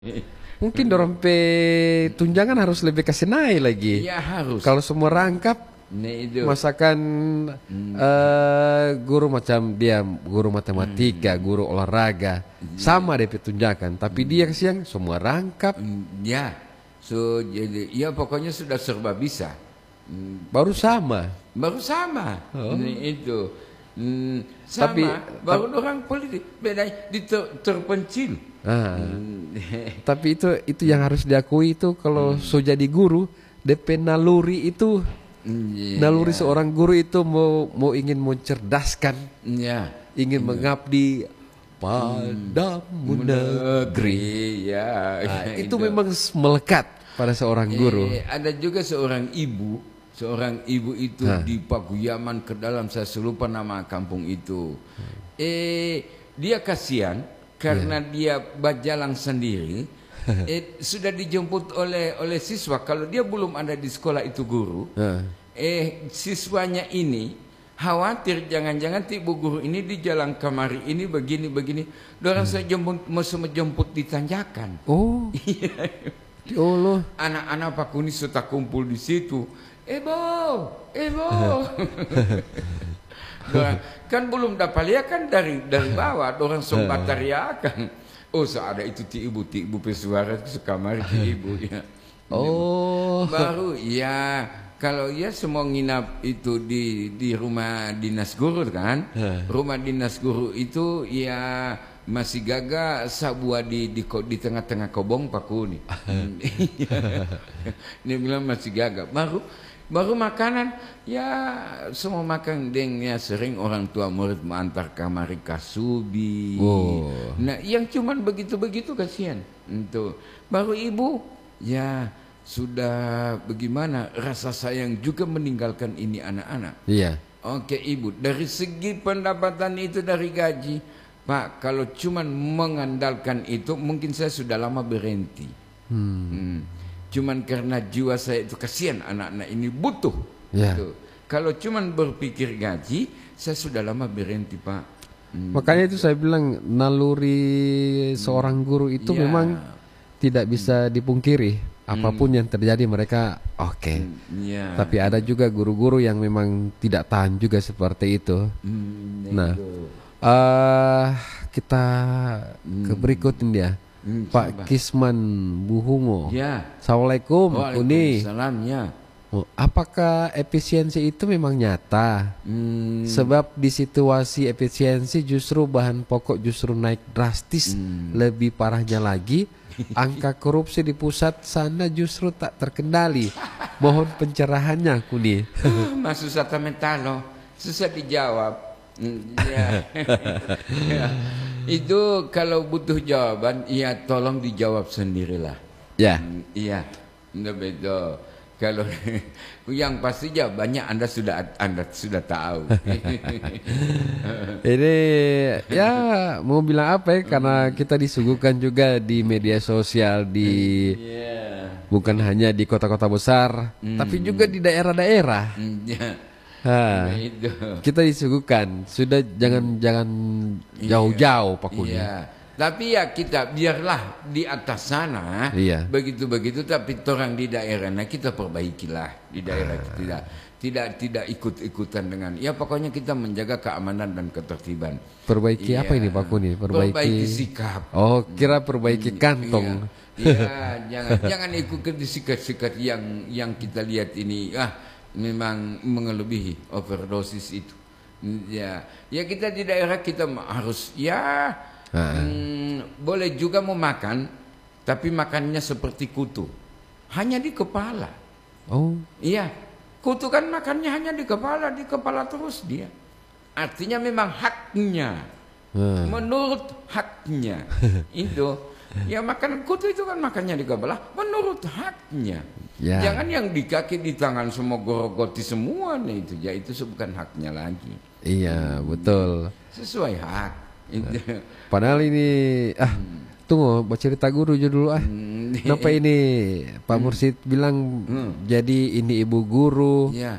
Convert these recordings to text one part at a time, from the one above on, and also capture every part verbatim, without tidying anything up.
Mungkin dorong pe tunjangan harus lebih kasih naik lagi. Iya harus. Kalau semua rangkap, Nah, itu. masakan Hmm. eh, guru macam dia guru matematika, guru olahraga, sama deh pe tunjangan. Tapi dia kesian semua rangkap, Mm, Ya, so jadi ya pokoknya sudah serba bisa. Mm, baru sama. Baru sama. Oh. Nah, itu. Mm, sama. Tapi- baru orang politik beda di ter- terpencil. Ah, Mm, tapi itu itu yang harus diakui itu kalau so jadi guru, D P naluri itu mm, naluri ya, seorang guru itu mau mau ingin mencerdaskan, ya. ingin mengabdi padamu negeri. ya. Nah, itu memang melekat pada seorang guru. Eh, ada juga seorang ibu, seorang ibu itu Hah. di Pakuyaman ke dalam, saya lupa nama kampung itu. Eh, dia kasihan karena dia berjalan sendiri. eh, sudah dijemput oleh oleh siswa. Kalau dia belum ada di sekolah itu guru, Nah, eh siswanya ini khawatir jangan-jangan ibu guru ini di jalan kamari ini begini begini. Dorang saya jemput, mau jemput di tanjakan. oh, ya Allah. Anak-anak Pak Kuni sudah kumpul di situ. Ebo, Ebo. Dorang, kan belum dapat lihat kan dari dari bawah. Dorang sombat teriakan. Oh, so ada itu ti ibu, ti ibu pesuara ke kamar ti ibu ya. Oh, Baru ya kalau ya semua nginap itu di di rumah dinas guru kan. Rumah dinas guru itu ya masih gagah sabua di di di tengah-tengah kobong Pak Kuni. Dia bilang masih gagah. Baru baru makanan ya semua makan dengnya sering orang tua murid mengantar kamari kasubi. Oh. Nah yang cuman begitu-begitu kasihan. Itu baru ibu ya sudah bagaimana rasa sayang juga meninggalkan ini anak-anak. iya. Oke ibu, dari segi pendapatan itu dari gaji, Pak, kalau cuman mengandalkan itu mungkin saya sudah lama berhenti. Hmm. Hmm. Cuman karena jiwa saya itu kasihan anak-anak ini butuh. Ya. Gitu. Kalau cuman berpikir gaji, saya sudah lama berhenti Pak. Hmm. Makanya itu saya bilang naluri seorang guru itu Ya. memang tidak bisa dipungkiri. Apapun yang terjadi mereka oke. Ya. Tapi ada juga guru-guru yang memang tidak tahan juga seperti itu. Hmm, Nah, itu. eh kita ke berikut ini ya. Hmm, Pak Kisman Buhungo. Ya. Assalamualaikum, Uni. Waalaikumsalam ya. Oh, apakah efisiensi itu memang nyata? Hmm. Sebab di situasi efisiensi justru bahan pokok justru naik drastis. Lebih parahnya lagi, angka korupsi di pusat sana justru tak terkendali. Mohon pencerahannya, Kuni. Mas susah mentalo, susah dijawab. Hmm, ya. Ya. Itu kalau butuh jawaban, ya tolong dijawab sendirilah. Ya. Hmm, iya, nggak beda. Kalau yang pasti jawabannya Anda sudah Anda sudah tahu. Ini ya mau bilang apa ya? Karena kita disuguhkan juga di media sosial di Iya. bukan hanya di kota-kota besar, tapi juga di daerah-daerah. Hmm, ya. Ha, Itu. kita disuguhkan. Sudah jangan jangan jauh-jauh Pak Kuni. Iya. Tapi ya kita biarlah di atas sana Iya. begitu-begitu, tapi orang di daerah nah kita perbaikilah di daerah kita tidak tidak tidak ikut-ikutan dengan ya pokoknya kita menjaga keamanan dan ketertiban. Perbaiki Iya. apa ini Pak Kuni? Perbaiki, Perbaiki sikap. Oh, kira perbaiki kantong. Iya, iya, jangan jangan ikut sikat-sikat yang yang kita lihat ini ah memang mengelebihi overdosis itu. Ya, ya kita di daerah kita harus ya hmm, boleh juga mau makan, tapi makannya seperti kutu, hanya di kepala. Oh, Iya, kutu kan makannya hanya di kepala, di kepala terus dia. Artinya memang haknya, Hmm. menurut haknya itu. Ya makan kutu itu kan makannya di kepala, menurut haknya. Ya. Jangan yang di kaki, di tangan semua gorogoti semua nih itu, ya itu bukan haknya lagi. Iya, betul. Sesuai hak. Itu. Padahal ini ah tunggu baca cerita guru dulu ah. Hmm, Kenapa ini Pak Mursid bilang jadi ini ibu guru, Ya.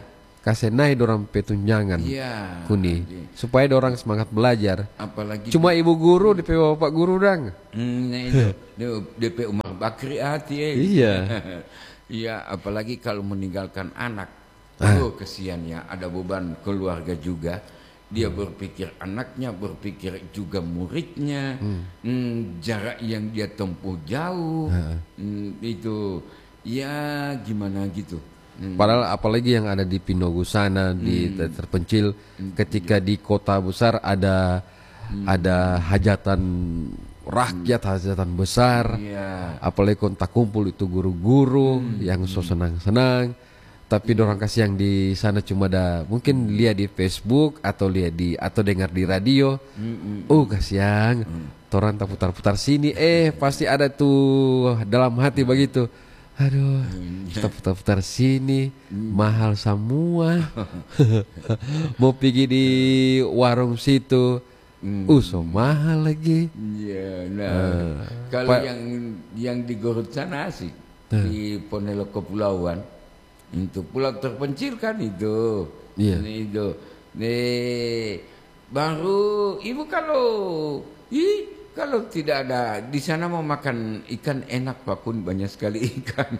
kasih naik dorang petunjangan Iya. kuni supaya dorang semangat belajar. Apalagi Cuma ibu guru D P bapak guru dang. Hmm, nah itu D P Umar Bakri hati eh. Iya. Iya, apalagi kalau meninggalkan anak. Ah. Oh, kesian ya, ada beban keluarga juga. Dia berpikir anaknya, berpikir juga muridnya, hmm. Hmm, jarak yang dia tempuh jauh, Ah. Hmm, itu ya gimana gitu. Hmm. Padahal apalagi yang ada di Pinogu sana di Hmm. terpencil, ketika di kota besar ada Hmm. ada hajatan rakyat, hajatan besar, Iya. apalagi kontak kumpul itu guru-guru yang so senang-senang. Tapi dorang kasih yang di sana cuma ada mungkin lihat di Facebook atau lihat di atau dengar di radio. Oh kasihan, torang tak putar-putar sini, eh pasti ada tuh dalam hati begitu. Aduh, kita putar-putar sini mahal semua. Mau pergi di warung situ, uh so mahal lagi. Iya, nah kalau yang yang di Garut sana sih di Ponelo Kepulauan. Itu pulau terpencil kan itu. Iya. Ini itu. Nih baru ibu kalau ih kalau tidak ada di sana mau makan ikan enak Pak Kun, banyak sekali ikan.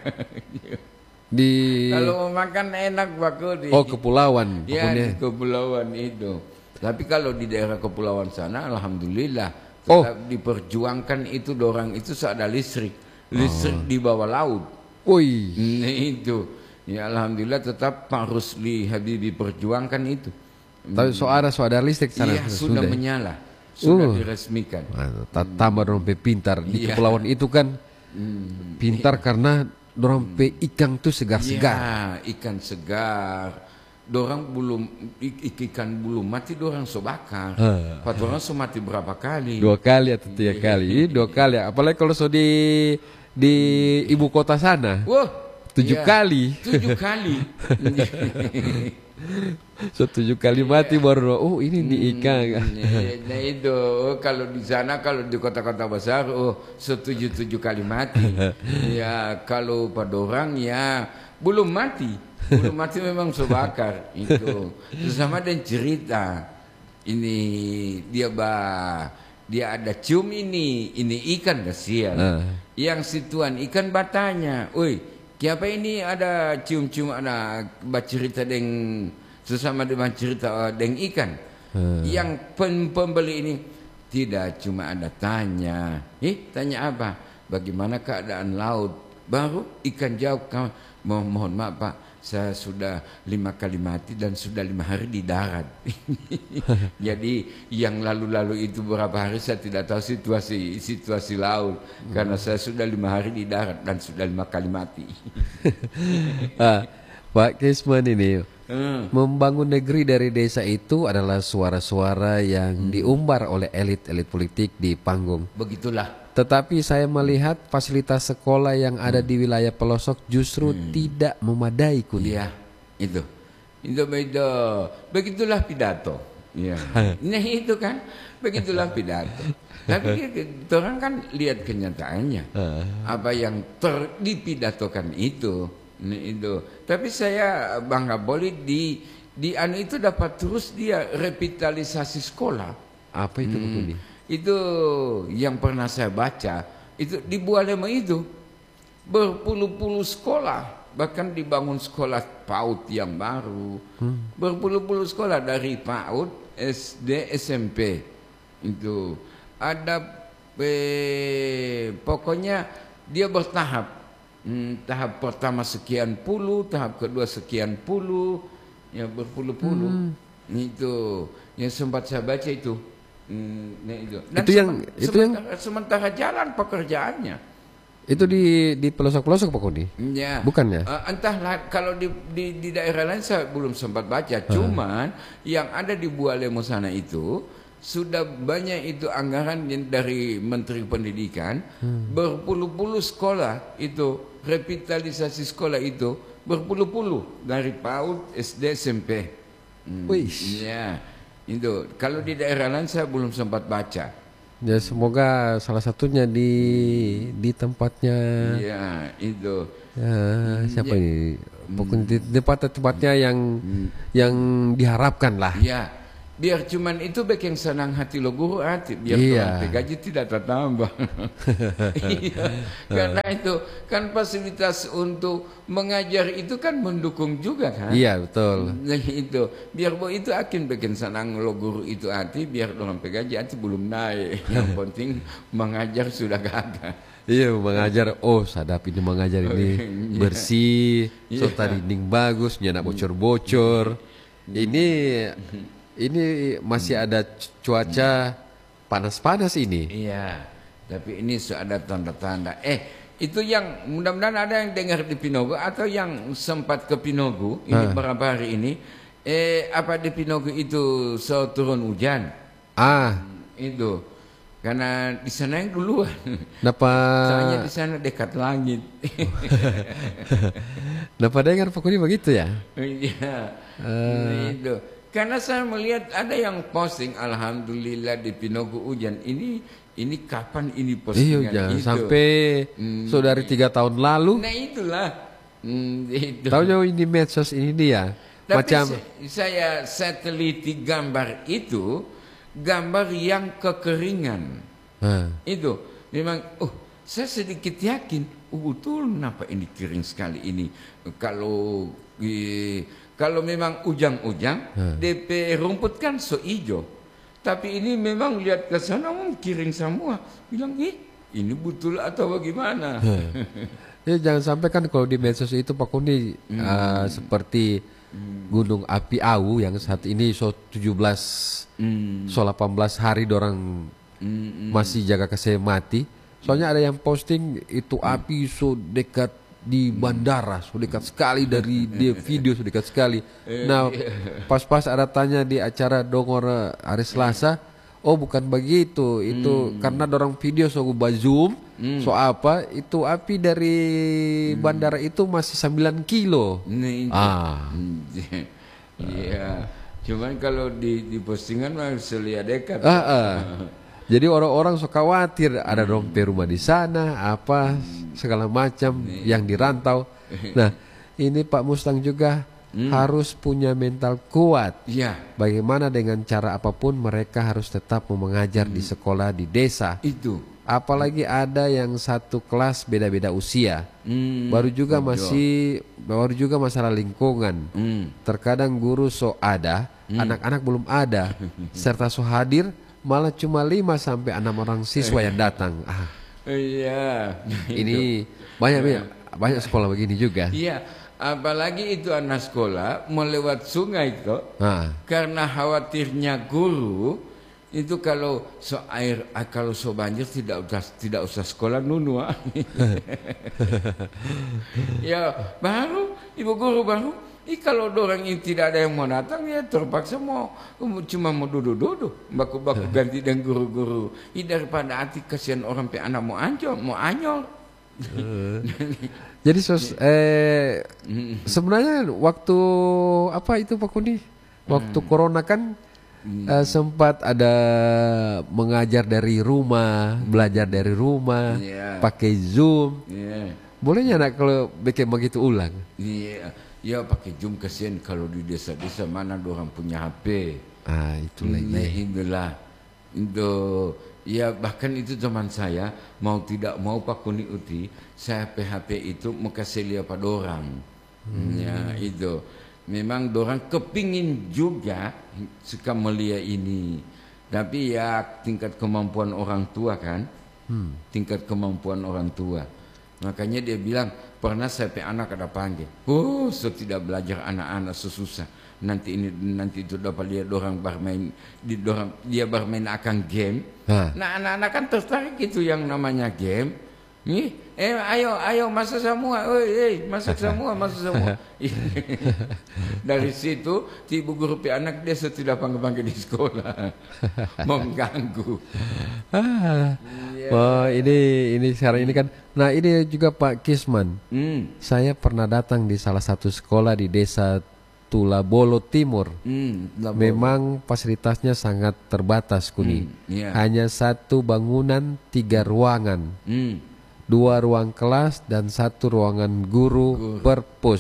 Di Kalau mau makan enak Pak Kun. oh kepulauan, Ya pokoknya. di kepulauan itu. Tapi kalau di daerah kepulauan sana alhamdulillah Oh. tetap diperjuangkan itu dorang itu ada listrik. Listrik di bawah laut. Woi, Nah, itu. Ya alhamdulillah tetap Pak Rusli Habibie perjuangkan itu. tapi so ada so ada listrik sana. Iya sudah menyala, sudah Uh. diresmikan. Nah, ta- tambah dorang pe pintar di Iya. kepulauan itu kan Hmm. pintar karena dorang pe ikan tuh segar-segar. Ya, ikan segar. Dorang belum ik- ikan belum mati dorang so bakar. Ah. Pak dorang so mati berapa kali? Dua kali atau tiga kali, dua kali. Apalagi kalau so di di ibu kota sana, Wah, tujuh iya, kali. Tujuh kali. So tujuh kali mati baru oh ini di ikan. Nah, nah itu oh, kalau di sana kalau di kota-kota besar oh setuju tujuh kali mati. Ya kalau pada orang ya belum mati, belum mati memang sebakar itu. Bersama dan cerita ini dia bah dia ada cium ini ini ikan kasihan. Ah. Yang situan ikan batanya, oi siapa ini ada cium-cium ada bercerita deng sesama dengan cerita deng ikan. Hmm. Yang pen pembeli ini tidak cuma ada tanya, eh tanya apa? Bagaimana keadaan laut? Baru ikan jawab, mohon, mohon maaf Pak, saya sudah lima kali mati dan sudah lima hari di darat. Jadi yang lalu-lalu itu berapa hari saya tidak tahu situasi situasi laut karena saya sudah lima hari di darat dan sudah lima kali mati. Ah, Pak Kisman ini Hmm. membangun negeri dari desa itu adalah suara-suara yang diumbar oleh elit-elit politik di panggung. Begitulah. Tetapi saya melihat fasilitas sekolah yang ada di wilayah pelosok justru tidak memadai Kuni. Iya, itu. Itu itu. Begitulah pidato. Iya. Nah itu kan, begitulah pidato. Tapi orang kan lihat kenyataannya. Apa yang ter dipidatokan itu, nah, itu. Tapi saya bangga boleh di di anu itu dapat terus dia revitalisasi sekolah. Apa itu Pak Kuni? Itu yang pernah saya baca itu di Bualema itu berpuluh-puluh sekolah, bahkan dibangun sekolah PAUD yang baru, hmm. berpuluh-puluh sekolah dari PAUD, S D, S M P itu ada eh, pokoknya dia bertahap, hmm, tahap pertama sekian puluh, tahap kedua sekian puluh, ya berpuluh-puluh hmm. itu yang sempat saya baca itu. Hmm, nah itu. Dan itu yang sementara, itu yang sementara jalan pekerjaannya. itu di di pelosok-pelosok Pak Kuni? Ya. Bukan ya? Uh, entahlah kalau di, di di daerah lain saya belum sempat baca. Cuman yang ada di Bualemo sana itu sudah banyak itu anggaran dari Menteri Pendidikan hmm. berpuluh-puluh sekolah itu revitalisasi sekolah itu berpuluh-puluh dari PAUD, S D, S M P. Hmm, Wih. Ya. Itu kalau di daerah lain saya belum sempat baca. Ya semoga salah satunya di di tempatnya. Ya itu. Ya, siapa Ya. ini? pokoknya di tempat-tempatnya yang hmm. yang diharapkan lah. Iya. Biar cuman itu bikin senang hati lo guru hati, biar iya. orang gaji tidak tertambah. Iya. Karena itu kan fasilitas untuk mengajar itu kan mendukung juga kan. Iya betul. Nah, itu biar bo itu akan bikin senang lo guru itu hati, biar orang gaji hati belum naik. Yang penting mengajar sudah gagal. Iya mengajar, oh sadap ini mengajar ini bersih, serta dinding bagus, nyenak bocor-bocor. Ini ini masih ada cuaca panas-panas ini. Iya, tapi ini sudah ada tanda-tanda. Eh, itu yang mudah-mudahan ada yang dengar di Pinogo atau yang sempat ke Pinogo ini beberapa hari ini. Eh, apa di Pinogo itu so turun hujan? Ah, itu karena di sana yang duluan. Napa? Soalnya di sana dekat langit. Napa dengar pokoknya begitu ya? Iya, uh. itu. Karena saya melihat ada yang posting, alhamdulillah di Pinogo hujan. Ini ini kapan ini postingan? Iya, itu sampai hmm. so dari tiga tahun lalu. Nah itulah. Hmm, itu. Tahu ini medsos ini dia. Tapi macam saya saya teliti gambar itu, gambar yang kekeringan. Hmm. Itu memang. Oh, saya sedikit yakin. Oh, betul, kenapa ini kering sekali ini? Kalau eh, Kalau memang ujang-ujang, hmm. D P rumput kan so hijau. Tapi ini memang lihat ke sana kering semua. Bilang, ih ini betul atau bagaimana? Hmm. Ya, jangan sampai kan kalau di medsos itu Pak Kundi hmm. uh, seperti hmm. gunung api Awu yang saat ini so tujuh belas, hmm. so delapan belas hari dorang hmm. masih jaga kesehatan mati. Soalnya ada yang posting itu api so dekat di bandara, so dekat sekali dari dia video so dekat sekali. Nah, pas-pas ada tanya di acara Dongor hari Selasa, oh bukan begitu, itu hmm. karena dorang video so gua zoom, hmm. so apa itu api dari hmm. bandara itu masih sembilan kilo. Nah, ah, iya. Cuman kalau di di postingan masih lihat dekat. Ah, ah. Jadi orang-orang so khawatir ada rompe rumah di sana, apa segala macam yang dirantau. Nah, ini Pak Mustang juga hmm. harus punya mental kuat. Ya. Bagaimana dengan cara apapun mereka harus tetap mau mengajar hmm. di sekolah di desa. Itu. Apalagi ada yang satu kelas beda-beda usia. Hmm. Baru juga Tujuh. masih baru juga masalah lingkungan. Hmm. Terkadang guru so ada, hmm. anak-anak belum ada, serta so hadir malah cuma lima sampai enam orang siswa yang datang. Ah. Iya. Ini banyak banyak banyak sekolah begini juga. Iya, apalagi itu anak sekolah mau lewat sungai kok. Ah. Karena khawatirnya guru itu kalau so air kalau so banjir tidak usah tidak usah sekolah nunua. Ya, baru ibu guru baru Ih, kalau orang yang tidak ada yang mau datang ya terpaksa mau cuma mau duduk-duduk baku-baku ganti dengan guru-guru. Ih, daripada hati kasihan orang pe anak mau anjol mau anyol. Jadi sos, eh, sebenarnya waktu apa itu Pak Kundi? Waktu hmm. corona kan hmm. eh, sempat ada mengajar dari rumah, belajar dari rumah, yeah. pakai Zoom. Yeah. Bolehnya nak kalau bikin begitu ulang? Iya. Yeah. Ya pakai Zoom, kasihan kalau di desa-desa mana orang punya H P. Ah, itulah ini. Nah, itulah. Itu ya bahkan itu teman saya mau tidak mau Pak Kuni Uti, saya P H P itu mau kasih lihat pada orang. Hmm. Ya itu. Memang orang kepingin juga suka melihat ini. Tapi ya tingkat kemampuan orang tua kan. Hmm. Tingkat kemampuan orang tua. Makanya dia bilang, pernah saya pe anak ada panggil, oh so tidak belajar anak-anak susah. Nanti ini nanti itu dapat lihat orang bermain, di dorang, dia bermain akan game. Ha. Nah anak-anak kan tertarik itu yang namanya game. Nih, eh ayo ayo masuk semua, oi, eh masuk semua, masuk semua. Dari situ ibu guru pe anak dia tidak panggil-panggil di sekolah, mengganggu. Ah. Yeah. Wah ini ini sekarang ini kan, nah ini juga Pak Kisman. Hmm. Saya pernah datang di salah satu sekolah di desa Tulabolo Timur. Hmm, memang fasilitasnya sangat terbatas Kuni. Hmm, yeah. Hanya satu bangunan tiga ruangan. Hmm. Dua ruang kelas dan satu ruangan guru, guru. per pos.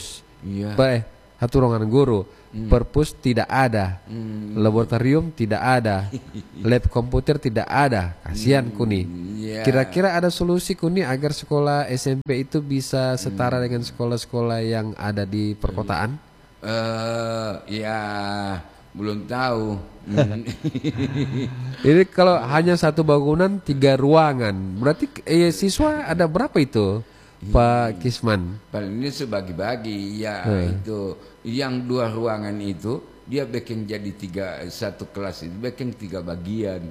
Iya. Pa- eh, satu ruangan guru. Hmm. Perpus tidak ada, Hmm. laboratorium tidak ada, lab komputer tidak ada. Kasihan Kuni. Iya. Kira-kira ada solusi Kuni agar sekolah S M P itu bisa setara dengan sekolah-sekolah yang ada di perkotaan? Eh, ya belum tahu. Hmm. Jadi kalau hanya satu bangunan tiga ruangan, berarti eh, siswa ada berapa itu, Pak Kisman? Paling ini sebagi-bagi ya Hmm. itu yang dua ruangan itu dia bikin jadi tiga satu kelas itu bikin tiga bagian.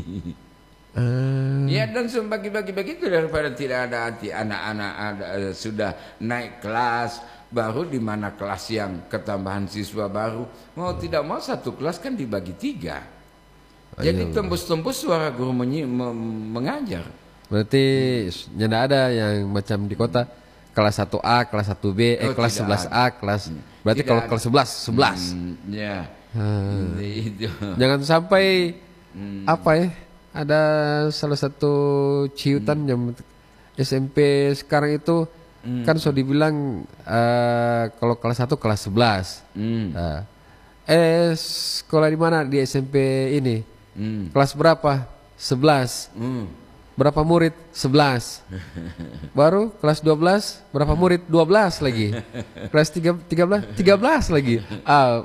Ah, Ya dan sebagi-bagi begitu daripada tidak ada hati anak-anak ada eh, sudah naik kelas baru di mana kelas yang ketambahan siswa baru mau tidak mau satu kelas kan dibagi tiga. Jadi Ayo. tembus-tembus suara guru menyi- mem- mengajar. berarti tidak ada yang macam di kota kelas satu A, kelas satu B, eh Oh, kelas tidak sebelas A, kelas. Berarti Tidak kalau ada. kelas sebelas, sebelas. Hmm, ya. Ah. Itu. Jangan sampai Hmm. apa ya? Ada salah satu ciutan yang S M P sekarang itu kan sudah dibilang eh, kalau kelas satu kelas sebelas. Hmm. Nah, eh sekolah di mana di S M P ini? Hmm. Kelas berapa? sebelas. Hmm. Berapa murid? sebelas. Baru kelas dua belas, berapa murid? dua belas lagi. Kelas tiga, tiga belas, tiga belas lagi. Ah.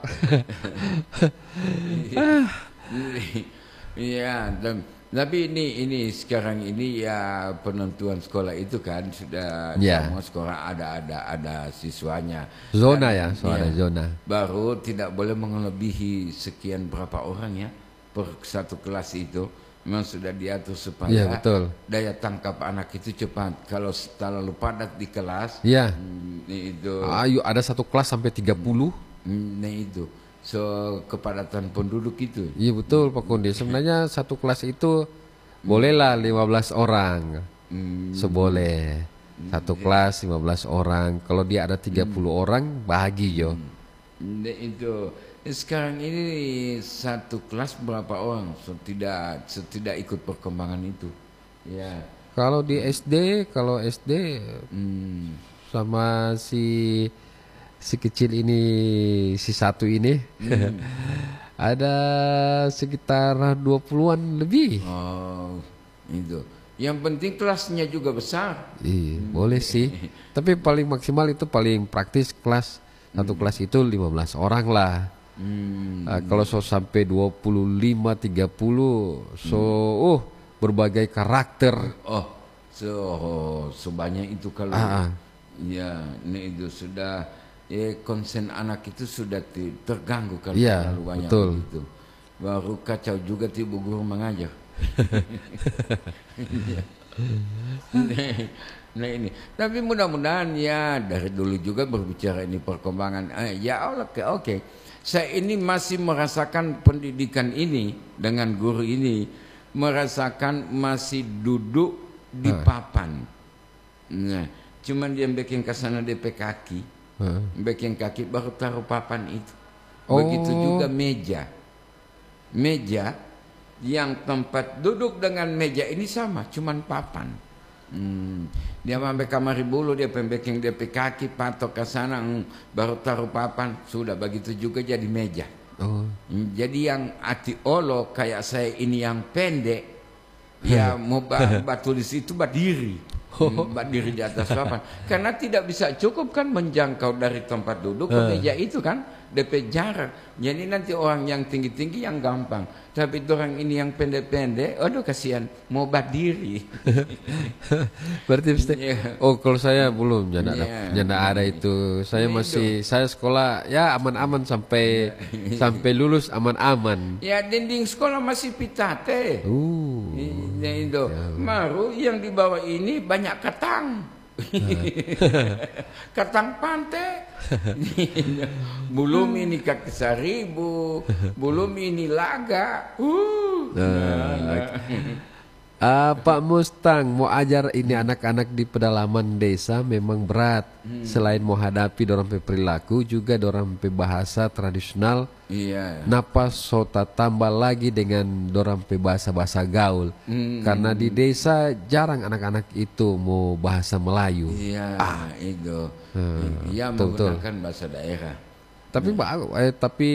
Iya, dan tapi ini ini sekarang ini ya penentuan sekolah itu kan sudah Ya. semua sekolah ada ada ada siswanya. Zona Dan- ya, soal ada iya. zona. Baru tidak boleh melebihi sekian berapa orang ya per satu kelas itu. Memang sudah diatur supaya Iya, betul. daya tangkap anak itu cepat. Kalau terlalu padat di kelas, Iya. hmm, itu, Ayo ada satu kelas sampai tiga puluh. hmm, nah itu, so kepadatan penduduk itu. Iya betul Pak Kundi. Sebenarnya satu kelas itu bolehlah lima belas orang. Hmm, Seboleh. Satu kelas lima belas orang. Kalau dia ada tiga puluh orang bahagi yo. nah itu. Sekarang ini satu kelas berapa orang? So, tidak so, tidak ikut perkembangan itu. Ya. Kalau di S D, kalau S D Hmm. sama si si kecil ini, si satu ini ada sekitar dua puluhan lebih. Oh, itu. Yang penting kelasnya juga besar. Iya, boleh sih. Tapi paling maksimal itu paling praktis kelas satu kelas itu lima belas orang lah. Hmm. Nah, kalau so sampai dua puluh lima tiga puluh so oh berbagai karakter. Oh, so sebanyak itu kalau Ah, ah. ya, ini itu sudah ya konsen anak itu sudah ti- terganggu kalau Iya, terlalu banyak betul. begitu. Baru kacau juga ti bu guru mengajar. Nah ini, tapi mudah-mudahan ya dari dulu juga berbicara ini perkembangan. Eh, ya oke oke. Saya ini masih merasakan pendidikan ini dengan guru ini merasakan masih duduk di papan. Nah, cuman dia bikin kesana D P kaki, Heeh. bikin kaki baru taruh papan itu. Oh. Begitu juga meja, meja yang tempat duduk dengan meja ini sama, cuman papan. Hmm. Dia sampai kamari bulu dia pembeking D P kaki patok ke sana hmm, baru taruh papan sudah begitu juga jadi meja. Oh. Hmm, Jadi yang ati olo kayak saya ini yang pendek ya mau ba, ba tulis itu berdiri. Hmm, berdiri di atas papan karena tidak bisa cukup kan menjangkau dari tempat duduk ke meja itu kan D P jarak. Jadi nanti orang yang tinggi-tinggi yang gampang, tapi orang ini yang pendek-pendek, aduh kasihan mau berdiri. Berarti mesti. Iya. Oh, kalau saya belum janda Iya. janda ada itu. Saya Itu. masih saya sekolah ya aman-aman sampai sampai lulus aman-aman. Ya dinding sekolah masih pitate. Uh. Ya, itu. Maru yang di bawah ini banyak katang. Katang pantai. Belum ini kaki seribu, belum ini laga. Uh. Nah, Ah, Pak Mustang mau ajar ini anak-anak di pedalaman desa memang berat. Hmm. Selain menghadapi dorang pe perilaku juga dorang pe bahasa tradisional. Iya. Napa sota tambah lagi dengan dorang pe bahasa-bahasa gaul. Hmm. Karena di desa jarang anak-anak itu mau bahasa Melayu. Iya, itu. Hmm, Iya, betul-betul. menggunakan bahasa daerah. Tapi bagus, eh, tapi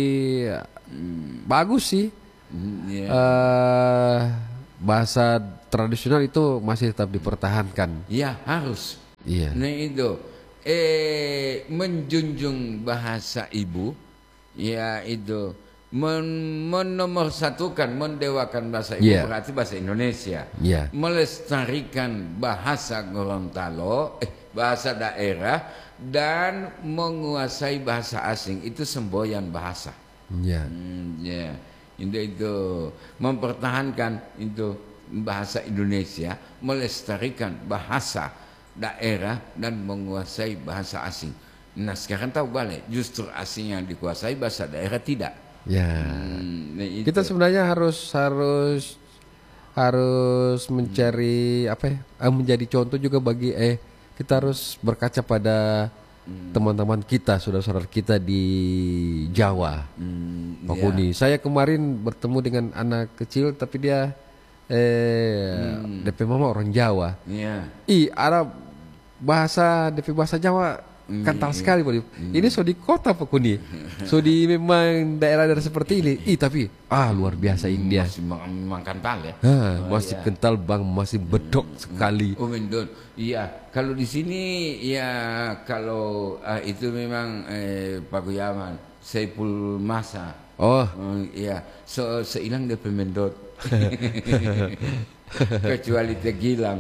bagus sih. Hmm, Iya. Eh, bahasa tradisional itu masih tetap dipertahankan. Iya, harus. Iya. Nah itu eh menjunjung bahasa ibu, ya itu men menomorsatukan, mendewakan bahasa ibu, Iya. berarti bahasa Indonesia. Iya. Melestarikan bahasa Gorontalo, eh, bahasa daerah, dan menguasai bahasa asing, itu semboyan bahasa. Iya. Hmm, ya, itu itu mempertahankan itu bahasa Indonesia, melestarikan bahasa daerah dan menguasai bahasa asing. Nah sekarang tahu balik, justru asing yang dikuasai, bahasa daerah tidak. Ya. Hmm, nah itu. Kita sebenarnya harus harus harus mencari apa ya? eh, menjadi contoh juga bagi eh kita harus berkaca pada teman-teman kita, saudara-saudara kita di Jawa. Hmm, Pak ya. Kuni. Saya kemarin bertemu dengan anak kecil tapi dia eh D P mama orang Jawa. Iya. Ih, ada bahasa D P bahasa Jawa kental sekali, Pak. Ini so di kota Pak Kuni. So di memang daerah-daerah seperti ini. Ih, tapi ah luar biasa ini dia. Masih memang kental ya. Ah, masih kental Bang, masih bedok sekali. Oh mendon, iya. Kalau di sini ya kalau ah, itu memang eh, Pagoyaman, Saiful Masa. Oh, Oh, iya, so seilang dia pemendot. Kecuali Tegilang.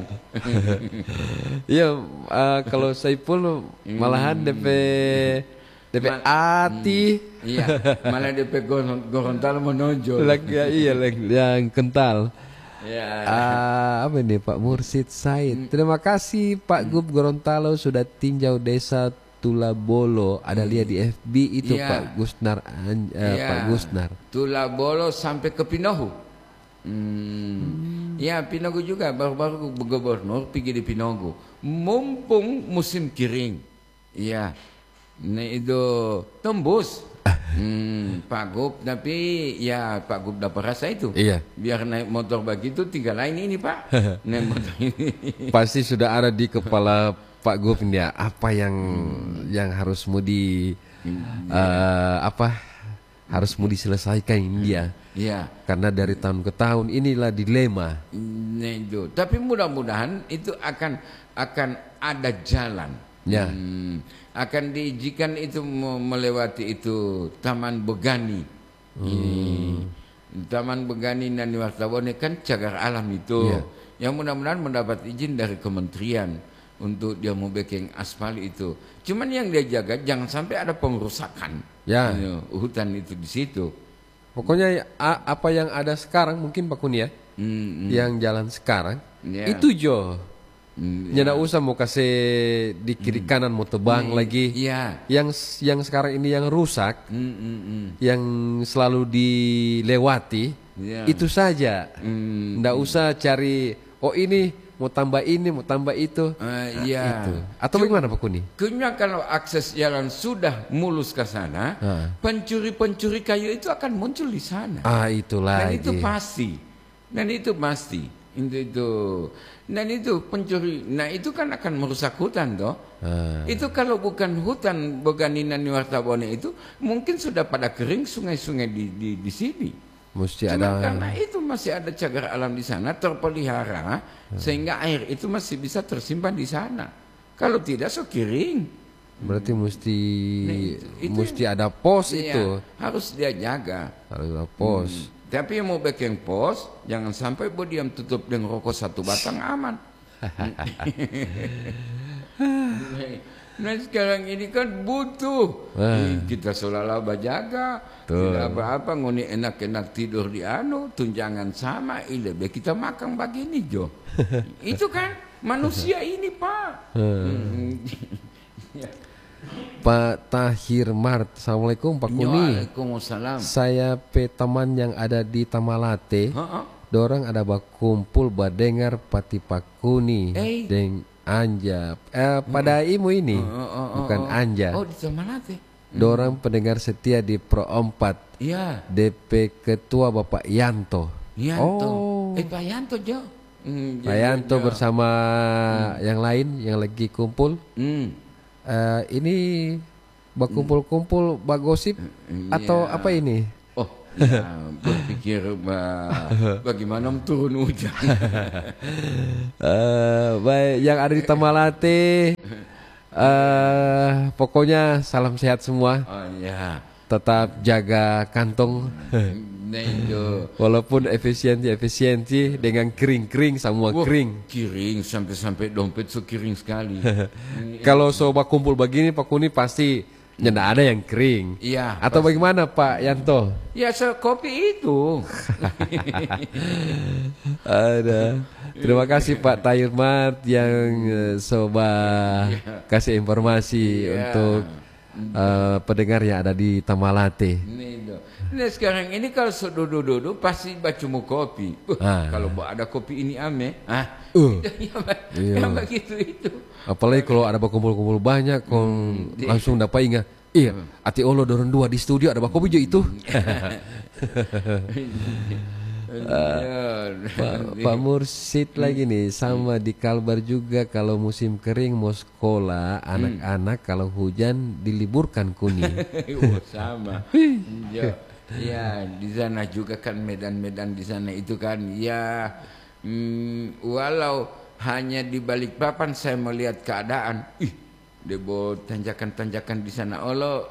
iya, ah, kalau Saiful malahan D P D P Mal- Ati. Iya, malah D P Goron- Gorontalo menonjol. Lagi iya lagi yang kental. Ya. Ah, apa ini Pak Mursid Said. Terima kasih Pak Gub Gorontalo sudah tinjau desa Tulabolo. Ada lihat di F B itu Iya. Pak Gusnar An- eh, Iya. Pak Gusnar. Tulabolo sampai ke Pinohu. Hmm. Ya Pinogu juga, baru-baru gubernur pergi di Pinogu. Mumpung musim kering. Iya. Nah itu tembus. Hmm, Pak Gub, tapi ya Pak Gub dapat rasa itu. Iya. Biar naik motor begitu tinggal lain ini Pak. Naik motor ini. Pasti sudah ada di kepala Pak Gub ini ya, apa yang yang harus mau di eh, apa harus mau diselesaikan ini dia. Iya. Karena dari tahun ke tahun inilah dilema. Nah itu. Tapi mudah-mudahan itu akan akan ada jalan. Ya. Hmm, akan diizinkan itu me- melewati itu Taman Begani. Hmm. Taman Begani dan Wartawan kan cagar alam itu. Ya. Yang mudah-mudahan mendapat izin dari kementerian untuk dia mau bikin aspal itu. Cuman yang dia jaga jangan sampai ada pengerusakan. Ya. Ini, hutan itu di situ. Pokoknya a- apa yang ada sekarang mungkin Pak Kuni ya, Hmm, hmm. yang jalan sekarang Ya. itu Jo. Hmm, Ya nggak usah mau kasih di kiri kanan mau tebang lagi. Iya. Yang yang sekarang ini yang rusak, Hmm, hmm, hmm. yang selalu dilewati, Iya. itu saja. Hmm. Nggak usah cari oh ini mau tambah ini mau tambah itu. Eh, iya. Itu. Atau bagaimana Pak Kuni? Karena kalau akses jalan sudah mulus ke sana, Ah. pencuri-pencuri kayu itu akan muncul di sana. Ah itu Dan lagi. itu pasti. Dan itu pasti. Itu itu. Dan itu pencuri. Nah itu kan akan merusak hutan toh. Ah. Itu kalau bukan hutan Boganinan Wartabone itu mungkin sudah pada kering sungai-sungai di di, di sini. Mesti Cuma ada. karena itu masih ada cagar alam di sana terpelihara sehingga air itu masih bisa tersimpan di sana. Kalau tidak so kering. Berarti mesti Nah, itu- itu mesti ada pos Iya, itu. harus dia jaga. Harus ada pos. Tapi yang mau bikin pos jangan sampai buat diam tutup dengan rokok satu batang aman. Nah sekarang ini kan butuh Ah. kita seolah-olah berjaga, Betul. tidak apa-apa ngoni enak-enak tidur di anu, tunjangan sama, ile biar kita makan begini Jo. Itu kan manusia ini Pak. Hmm. Ya. Pak Tahir Mart, Assalamualaikum Pak Kuni. Waalaikumsalam. Saya pe teman yang ada di Tamalate Ha-ha. Dorang ada bakumpul badengar pati pakuni Eh. deng anja. Eh, pada imu ini Oh, oh, oh, bukan oh. anja. Oh, di Tamalate. Dorang pendengar setia di Pro empat. Iya. D P Ketua Bapak Yanto. Yanto. Oh. Eh, Pak Yanto, Jo. Hmm, Pak Jo, Yanto Jo, Jo. bersama yang lain yang lagi kumpul. Hmm. Eh, ini bakumpul-kumpul bagosip atau Iya. apa ini? Oh, ya, berpikir bah, bagaimana turun hujan. Eh, baik, yang ada di Tamalate, eh pokoknya salam sehat semua. Oh ya, Tetap jaga kantong, nah itu. walaupun efisiensi-efisiensi dengan kering-kering semua Wah, kering. Kiring sampai-sampai dompet so kiring sekali. Kalau sobat kumpul begini Pak Kuni pasti tidak ada yang kering. Iya. Atau bagaimana Pak Yanto? Ya, so, kopi itu. Ada. Terima kasih Pak Tayurmat yang eh, coba kasih informasi Iya. untuk eh, pendengar yang ada di Tamalate. Ini itu. Nah, sekarang ini kalau so duduk-duduk pasti baca mau kopi. Uh, Ah. Kalau ada kopi ini ame, ah, Uh. ya, Iya. ya begitu itu. Apalagi kalau ada kumpul-kumpul banyak, kon langsung dapat ingat. Iya, ati olo dorong dua di studio ada bakopi jo itu. Pak, Pak Mursid lagi nih sama di Kalbar juga kalau musim kering mau sekolah anak-anak kalau hujan diliburkan kuning. Oh, sama. Ya, ya, di sana juga kan medan-medan di sana itu kan ya, hmm, walau hanya di Balikpapan saya melihat keadaan. Ih, debo tanjakan-tanjakan di sana olo.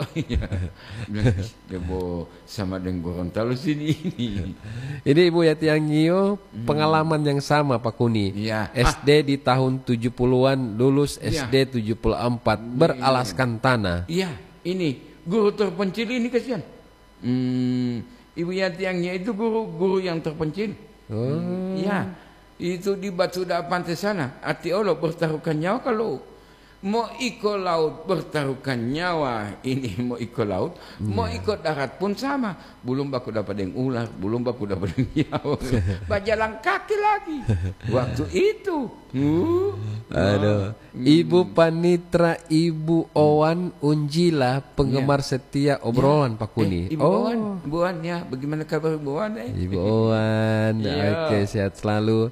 Debo sama dengan Gorontalo sini ini. Ini Ibu Yati Angio pengalaman yang sama Pak Kuni. Iya. S D di tahun tujuh puluhan lulus Iya. S D tujuh puluh empat beralaskan tanah. Iya, ini guru terpencil ini kasihan. Hmm, Ibu Yati Angio itu guru-guru yang terpencil. Oh. Iya, itu di Batu Da Pantai sana. Ati olo bertaruhkan nyawa kalau mau ikut laut bertaruhkan nyawa. Ini mau ikut laut, mau ikut darat pun sama. Belum baku dapat yang ular, belum baku dapat yang nyawa. Berjalan kaki lagi. Waktu itu. Uh, Aduh. Ibu Panitra, Ibu Owan Unjila, penggemar setia obrolan Pak Kuni. Eh, Ibu oh, Owan, Ibu Owan ya, bagaimana kabar Ibu Owan? Eh? Ibu Owan, Iya. oke sehat selalu.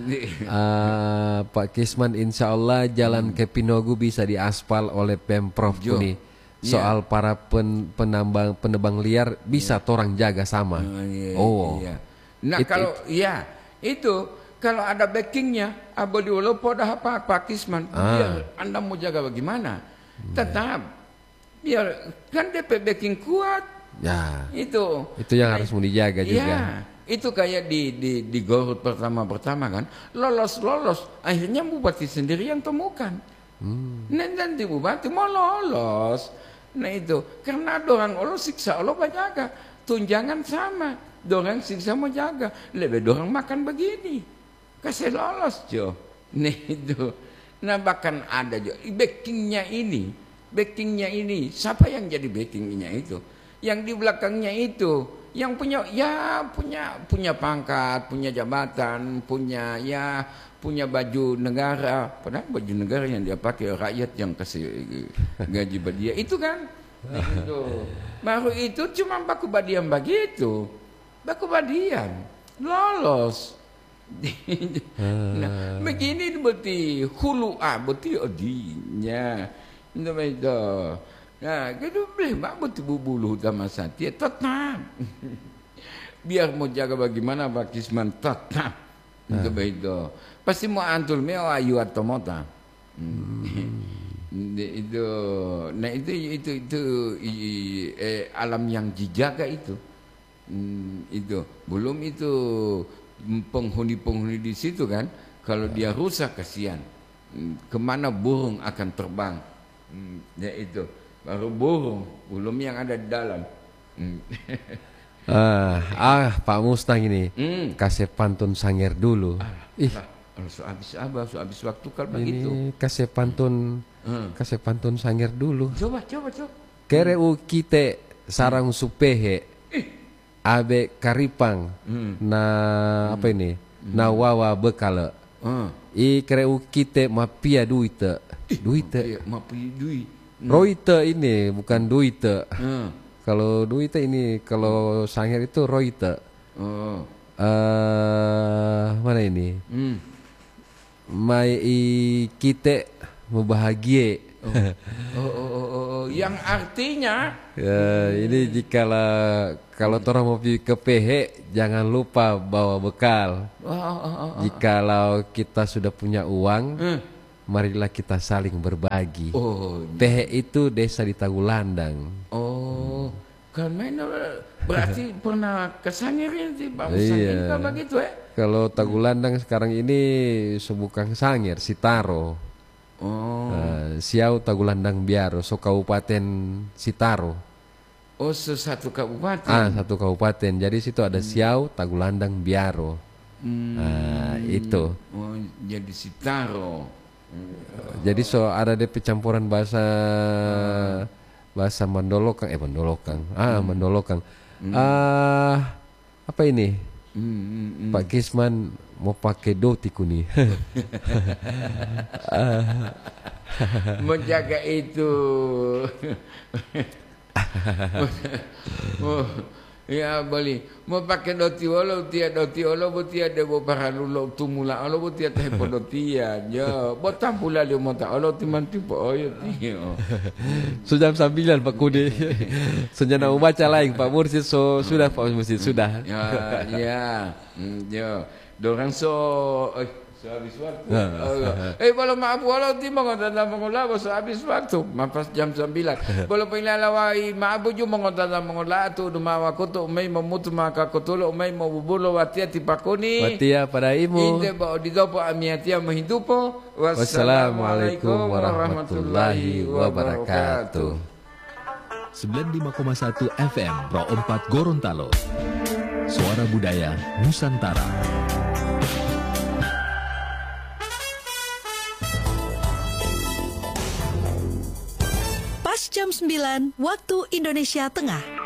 Ah, Pak Kisman, insya Allah jalan ke Pinogu bisa diaspal oleh Pemprov Jo. Kuni. Soal para pen, penambang penebang liar bisa torang jaga sama. Oh, iya, Oh. iya. Nah It- kalau ya itu kalau ada backingnya, abo diulo dah apa Pak Kisman, Ah. biar Anda mau jaga bagaimana? Tetap biar kan D P backing kuat Ya, itu. itu yang harus mau dijaga juga. Iya, itu kayak di di di Gorut pertama-pertama kan, lolos lolos, akhirnya bupati sendiri yang temukan. Hmm. Nah, nanti bupati mau lolos. Nah itu karena dorang Allah siksa Allah jaga, tunjangan sama, dorang siksa mau jaga, lebih dorang makan begini, kasih lolos jo. Nah itu, nah bahkan ada jo, backingnya ini, backingnya ini, siapa yang jadi backingnya itu? Yang di belakangnya itu, yang punya ya punya punya pangkat, punya jabatan, punya ya punya baju negara, padahal baju negara yang dia pakai rakyat yang kasih gaji dia itu kan. Nah, itu. Baru itu cuma baku badiam begitu, baku badiam lolos. Nah, begini berarti hulu ah berarti odinya, itu itu. Nah, gitu boleh mak berarti bubulu utama satia tetap. Biar mau jaga bagaimana Pak Kisman tetap. Itu itu. Pasti mau antul meo ayu atau mota. Hmm. Itu, nah itu itu itu i, eh, alam yang dijaga itu. Hmm, itu belum itu penghuni-penghuni di situ kan. Kalau dia rusak kasihan. Hmm, kemana burung akan terbang? Hmm, ya itu baru burung, belum yang ada di dalam. Hmm. Ah, ah Pak Mustang ini Hmm. kasih pantun Sanger dulu. Ih, Kalau so habis abah, so habis waktu kalau ini begitu. kasih pantun, Hmm. kasih pantun Sanger dulu. Coba, coba, coba. Kere u kite sarang supehe abe karipang Hmm. na apa ini na wawa bekala Ah. i kreu kite mapia duite duite Ya, mapi dui. roite ini bukan duite. Ah. Kalau duite ini kalau Sangir itu roite. Oh. eh mana ini Hmm. mai i kite membahagie. Oh. Oh, oh, oh, oh, oh. Yang artinya Ya, ini jikalau kalau orang mau pergi ke P H jangan lupa bawa bekal. oh, oh, oh, oh. Jikalau kita sudah punya uang, Hmm. marilah kita saling berbagi. Oh. P H itu desa di Tagulandang. Oh. Kan main berarti pernah ke Sangir ini Pak Iya. Sangir kan begitu ya? Kalau Tagulandang sekarang ini sebukang Sangir, Sitaro. Oh. Eh, Siau Tagulandang Biaro, so Kabupaten Sitaro. Oh, sesatu kabupaten. Ah, satu kabupaten. Jadi situ ada Siau, Tagulandang, Biaro. Hmm. Ah, itu. Oh, jadi Sitaro. Jadi so ada D P campuran bahasa bahasa Mandolokang, eh Mandolokang. Ah, Mandolokang. Ah, apa ini? Hmm, hmm, hmm. Pak Kisman mau pakai dotiku nih. Menjaga itu. Oh, ya boleh. Mau pakai doti olo, tia doti olo, buti ada bo paralulo tumula olo, buti ada podotia. Ya, botam pula dia mau tak olo timan tipe oyo tio. Sudah jam sembilan Pak Kudi. Senjana mau baca lain Pak Mursid so sudah Pak Mursid sudah. Ya, ya, Hmm, ya. Dorang so, eh, so habis waktu. Oh, eh, kalau maaf walau timang ada mengolah, so habis waktu. Mapas jam sembilan. Kalau pinalawai maaf ju mengolah mengolah tu dumawa kutu umay memutu maka kutulo umay mau bubulo watia tipakuni. Watia pada imu. Inde ba didopo amiatia mahidupo. Wassalamualaikum warahmatullahi wabarakatuh. sembilan puluh lima koma satu F M Pro empat Gorontalo. Suara Budaya Nusantara. Pas jam sembilan waktu Indonesia Tengah.